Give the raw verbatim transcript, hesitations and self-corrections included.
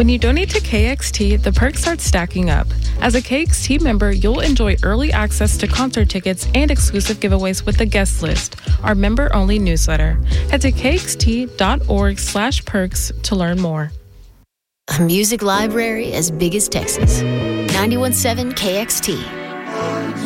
When you donate to K X T, the perks start stacking up. As a K X T member, you'll enjoy early access to concert tickets and exclusive giveaways with the guest list, our member-only newsletter. Head to kxt.org slash perks to learn more. A music library as big as Texas. ninety-one point seven K X T.